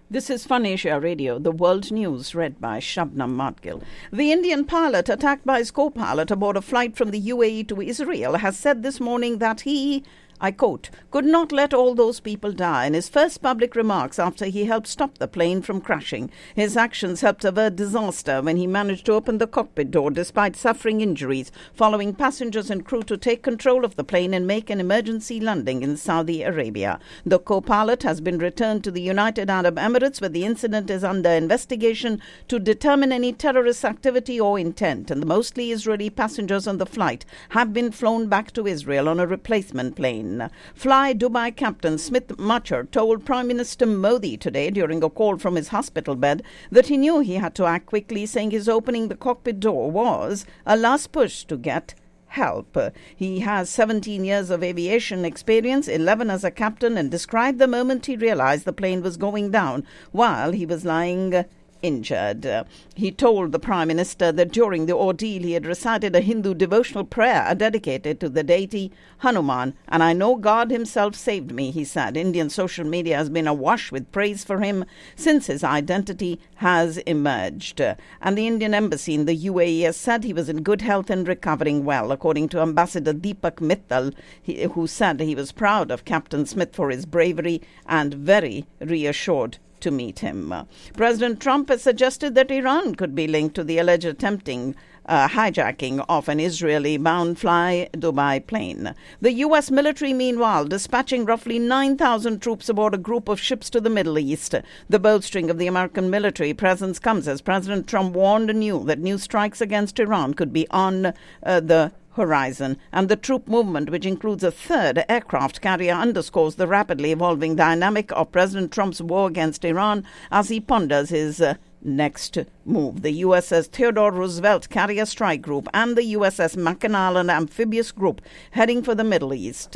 This is Fun Asia Radio, the world news read by Shabnam Madgil. The Indian pilot attacked by his co-pilot aboard a flight from the UAE to Israel has said this morning that he, I quote, could not let all those people die. In his first public remarks after he helped stop the plane from crashing, his actions helped avert disaster when he managed to open the cockpit door despite suffering injuries, following passengers and crew to take control of the plane and make an emergency landing in Saudi Arabia. The co-pilot has been returned to the United Arab Emirates, where the incident is under investigation to determine any terrorist activity or intent, and the mostly Israeli passengers on the flight have been flown back to Israel on a replacement plane. Fly Dubai captain Smith Machar told Prime Minister Modi today during a call from his hospital bed that he knew he had to act quickly, saying his opening the cockpit door was a last push to get help. He has 17 years of aviation experience, 11 as a captain, and described the moment he realized the plane was going down while he was lying injured. He told the Prime Minister that during the ordeal he had recited a Hindu devotional prayer dedicated to the deity Hanuman, and I know God himself saved me, he said. Indian social media has been awash with praise for him since his identity has emerged. And the Indian embassy in the UAE has said he was in good health and recovering well, according to Ambassador Deepak Mittal, who said he was proud of Captain Smith for his bravery and very reassured to meet him. President Trump has suggested that Iran could be linked to the alleged attempting hijacking of an Israeli-bound Fly Dubai plane. The U.S. military, meanwhile, dispatching roughly 9,000 troops aboard a group of ships to the Middle East. The bowstring of the American military presence comes as President Trump warned anew that new strikes against Iran could be on the horizon, and the troop movement, which includes a third aircraft carrier, underscores the rapidly evolving dynamic of President Trump's war against Iran as he ponders his next move. The USS Theodore Roosevelt Carrier Strike Group and the USS Mackinac Amphibious Group heading for the Middle East.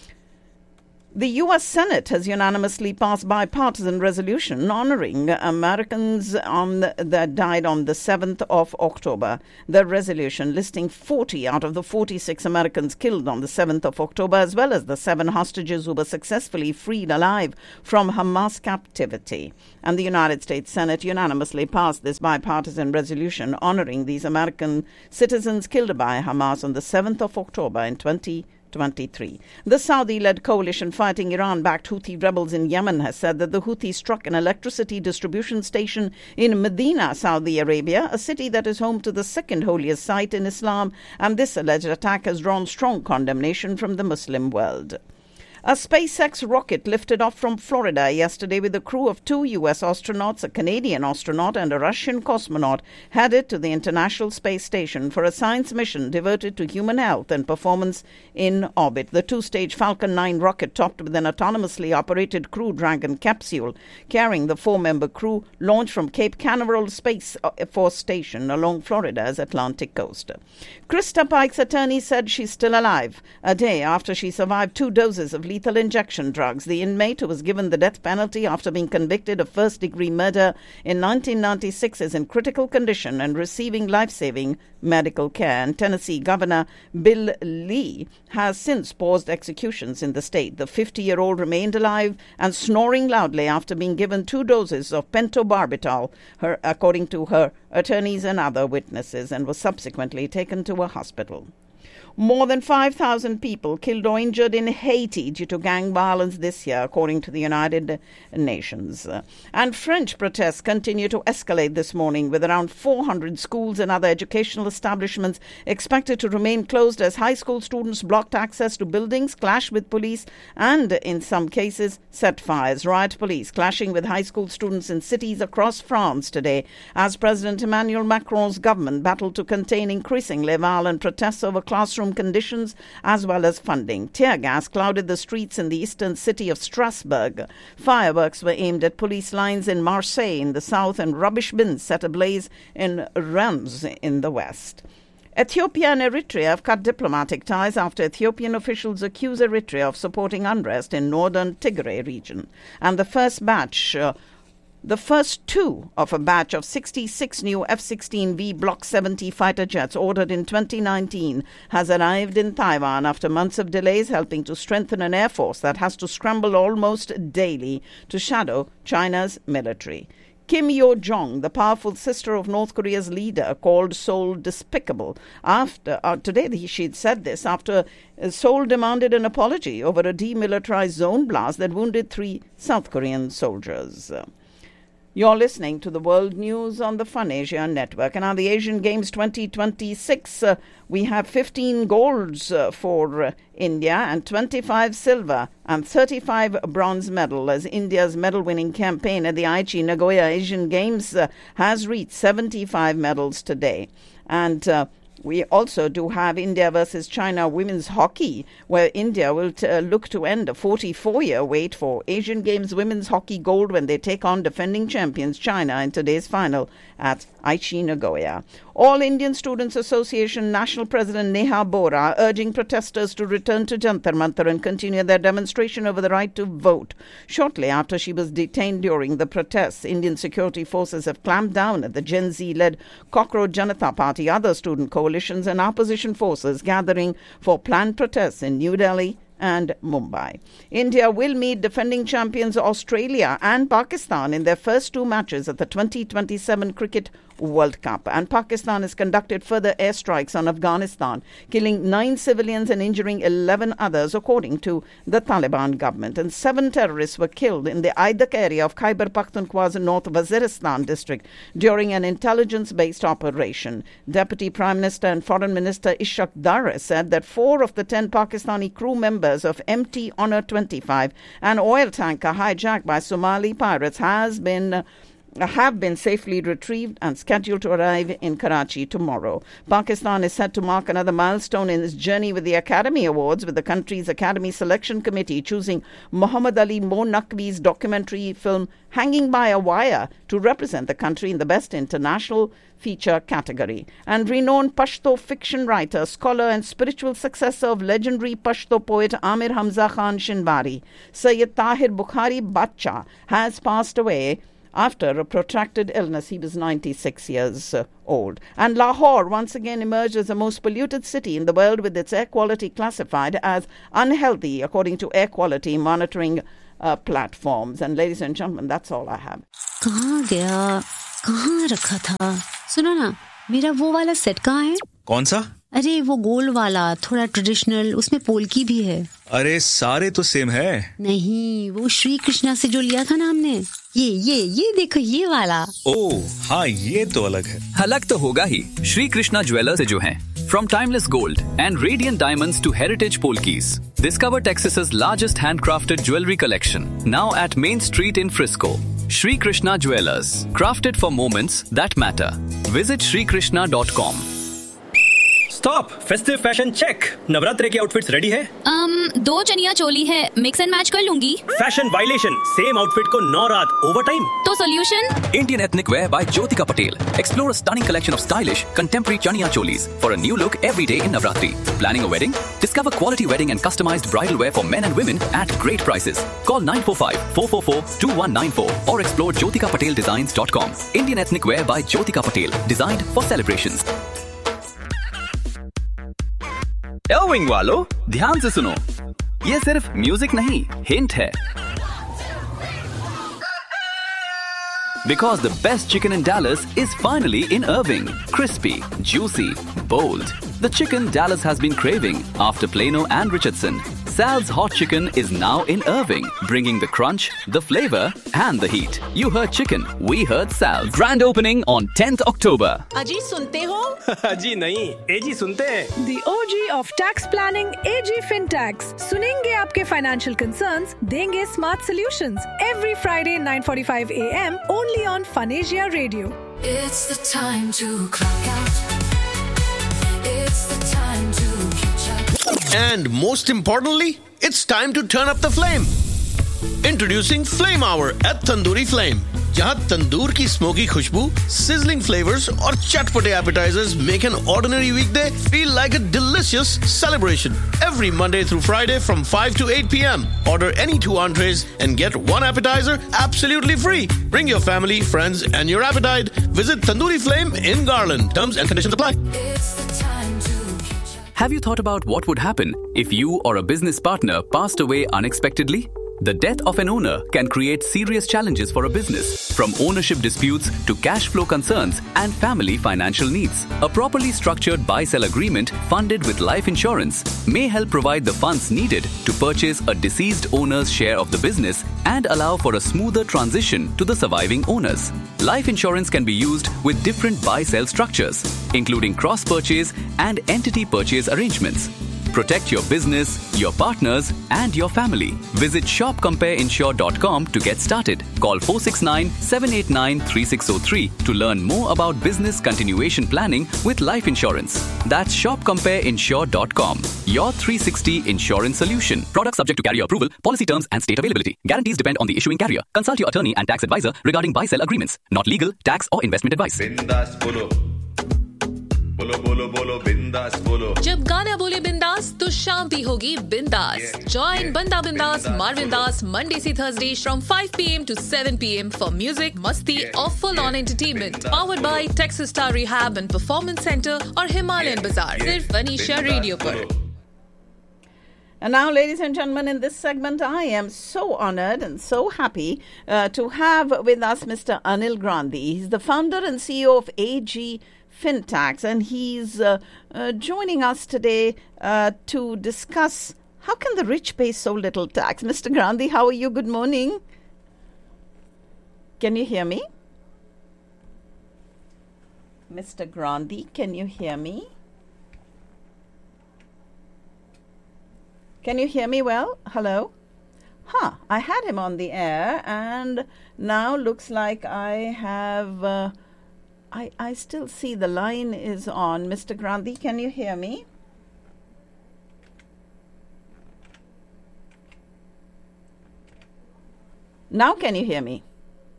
The U.S. Senate has unanimously passed bipartisan resolution honoring Americans that died on the 7th of October. The resolution listing 40 out of the 46 Americans killed on the 7th of October, as well as the 7 hostages who were successfully freed alive from Hamas captivity. And the United States Senate unanimously passed this bipartisan resolution honoring these American citizens killed by Hamas on the 7th of October in 2023. The Saudi-led coalition fighting Iran-backed Houthi rebels in Yemen has said that the Houthis struck an electricity distribution station in Medina, Saudi Arabia, a city that is home to the second holiest site in Islam, and this alleged attack has drawn strong condemnation from the Muslim world. A SpaceX rocket lifted off from Florida yesterday with a crew of 2 U.S. astronauts, a Canadian astronaut and a Russian cosmonaut, headed to the International Space Station for a science mission devoted to human health and performance in orbit. The 2-stage Falcon 9 rocket, topped with an autonomously operated Crew Dragon capsule carrying the 4-member crew, launched from Cape Canaveral Space Force Station along Florida's Atlantic coast. Krista Pike's attorney said she's still alive a day after she survived 2 doses of lethal injection drugs. The inmate, who was given the death penalty after being convicted of first-degree murder in 1996, is in critical condition and receiving life-saving medical care. And Tennessee Governor Bill Lee has since paused executions in the state. The 50-year-old remained alive and snoring loudly after being given 2 doses of pentobarbital, according to her attorneys and other witnesses, and was subsequently taken to a hospital. More than 5,000 people killed or injured in Haiti due to gang violence this year, according to the United Nations. And French protests continue to escalate this morning, with around 400 schools and other educational establishments expected to remain closed as high school students blocked access to buildings, clashed with police, and in some cases set fires. Riot police clashing with high school students in cities across France today as President Emmanuel Macron's government battled to contain increasingly violent protests over classroom conditions as well as funding. Tear gas clouded the streets in the eastern city of Strasbourg. Fireworks were aimed at police lines in Marseille in the south, and rubbish bins set ablaze in Reims in the west. Ethiopia and Eritrea have cut diplomatic ties after Ethiopian officials accuse Eritrea of supporting unrest in northern Tigray region. And the first batch The first two of a batch of 66 new F-16V Block 70 fighter jets ordered in 2019 has arrived in Taiwan after months of delays, helping to strengthen an air force that has to scramble almost daily to shadow China's military. Kim Yo-jong, the powerful sister of North Korea's leader, called Seoul despicable. Today she said this after Seoul demanded an apology over a demilitarized zone blast that wounded 3 South Korean soldiers. You're listening to the World News on the Fun Asia Network. And on the Asian Games 2026, we have 15 golds for India and 25 silver and 35 bronze medals as India's medal-winning campaign at the Aichi Nagoya Asian Games has reached 75 medals today. And we also do have India versus China women's hockey, where India will look to end a 44-year wait for Asian Games women's hockey gold when they take on defending champions China in today's final at Aichi Nagoya. All Indian Students Association National President Neha Bora urging protesters to return to Jantar Mantar and continue their demonstration over the right to vote. Shortly after she was detained during the protests, Indian security forces have clamped down at the Gen Z-led Cockroach Janata Party, other student coalitions and opposition forces gathering for planned protests in New Delhi and Mumbai. India will meet defending champions Australia and Pakistan in their first 2 matches at the 2027 Cricket World Cup. And Pakistan has conducted further airstrikes on Afghanistan, killing 9 civilians and injuring 11 others, according to the Taliban government. And 7 terrorists were killed in the Aidak area of Khyber Pakhtunkhwa's North Waziristan district during an intelligence-based operation. Deputy Prime Minister and Foreign Minister Ishaq Dar said that 4 of the 10 Pakistani crew members of MT Honor 25, an oil tanker hijacked by Somali pirates, have been safely retrieved and scheduled to arrive in Karachi tomorrow. Pakistan is set to mark another milestone in its journey with the Academy Awards, with the country's Academy Selection Committee choosing Muhammad Ali Mo Naqvi's documentary film Hanging by a Wire to represent the country in the Best International Feature category. And renowned Pashto fiction writer, scholar and spiritual successor of legendary Pashto poet Amir Hamza Khan Shinwari, Sayyid Tahir Bukhari Bacha, has passed away after a protracted illness. He was 96 years old. And Lahore once again emerged as the most polluted city in the world, with its air quality classified as unhealthy according to air quality monitoring platforms. And ladies and gentlemen, that's all I have. कहाँ गया? कहाँ रखा था? सुनो ना, मेरा वो वाला सेट कहाँ है? कौन सा? अरे वो गोल्ड वाला, थोड़ा ट्रेडिशनल, उसमें पोल्की भी है। अरे सारे तो सेम है। नहीं, वो श्री कृष्णा से जो लिया था ना हमने, ये देखो ये वाला। ओह हाँ, ये तो अलग है। अलग तो होगा ही, श्री कृष्णा ज्वेलर्स से जो हैं। From timeless gold and radiant diamonds to heritage polkis, discover Texas's largest handcrafted jewelry collection, now at Main Street in Frisco. Shri Krishna Jewelers, crafted for moments that matter. Visit shrikrishna.com. Stop! Festive fashion check. नवरात्रे के outfits ready है? 2 चनिया चोली है, mix and match कर लूंगी। Fashion violation, same outfit को 9 रात over time. तो solution? Indian Ethnic Wear by Jyotika Patel. Explore a stunning collection of stylish, contemporary chaniya cholis for a new look every day in Navratri. Planning a wedding? Discover quality wedding and customized bridal wear for men and women at great prices. Call 945-444-2194 or explore jyotikapateldesigns.com. Indian Ethnic Wear by Jyotika Patel. Designed for celebrations. एल्विंग वालों, ध्यान से सुनो, ये सिर्फ music नहीं, hint है। Because the best chicken in Dallas is finally in Irving. Crispy, juicy, bold. The chicken Dallas has been craving after Plano and Richardson. Sal's Hot Chicken is now in Irving, bringing the crunch, the flavor, and the heat. You heard chicken, we heard Sal's. Grand opening on 10th October. अजी सुनते हो? अजी नहीं, एजी सुनते हैं। The OG of tax planning, AG FinTax. सुनेंगे आपके financial concerns, देंगे smart solutions. Every Friday 9:45 a.m. only on Fun Asia Radio. It's the time to clock out. It's the time to catch up. And most importantly, it's time to turn up the flame. Introducing Flame Hour at Tandoori Flame. जहां तंदूर की smoky खुशबू, sizzling flavors और चटपटे appetizers make an ordinary weekday feel like a delicious celebration. Every Monday through Friday from 5 to 8 p.m. Order any 2 entrees and get 1 appetizer absolutely free. Bring your family, friends and your appetite. Visit Tandoori Flame in Garland. Terms and conditions apply. It's the time to catch up. Have you thought about what would happen if you or a business partner passed away unexpectedly? The death of an owner can create serious challenges for a business, from ownership disputes to cash flow concerns and family financial needs. A properly structured buy-sell agreement funded with life insurance may help provide the funds needed to purchase a deceased owner's share of the business and allow for a smoother transition to the surviving owners. Life insurance can be used with different buy-sell structures, including cross-purchase and entity purchase arrangements. Protect your business, your partners, and your family. Visit shopcompareinsure.com to get started. Call 469-789-3603 to learn more about business continuation planning with life insurance. That's shopcompareinsure.com. Your 360 insurance solution. Product subject to carrier approval, policy terms and state availability. Guarantees depend on the issuing carrier. Consult your attorney and tax advisor regarding buy-sell agreements. Not legal, tax or investment advice. बिंदास बोलो बोलो बोलो बोलो बिंदास बोलो जब गाना बोले बिंदास तो शांति होगी बिंदास. Join Banda Bindas Marvin Das Monday से Thursday from 5 p.m. to 7 p.m. for music, masti or full-on entertainment. Powered by Texas Star Rehab and Performance Center और Himalayan Bazaar. सिर्फ Anisha Radio पर. And now, ladies and gentlemen, in this segment, I am so honored and so happy to have with us Mr. Anil Gandhi. He's the founder and CEO of AG Fintax, and he's joining us today to discuss how can the rich pay so little tax. Mr. Gandhi, how are you? Good morning. Can you hear me? Mr. Gandhi, can you hear me? Can you hear me well? Hello? I had him on the air, and now looks like I have... I still see the line is on. Mr. Gandhi, can you hear me? Now can you hear me?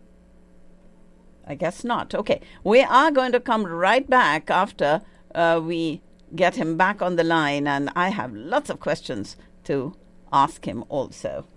I guess not. Okay. We are going to come right back after we get him back on the line, and I have lots of questions to ask him also.